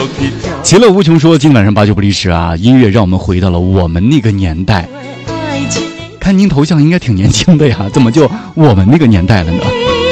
其乐无穷说今晚上八九不离十啊，音乐让我们回到了我们那个年代。看您头像应该挺年轻的呀，怎么就我们那个年代了呢？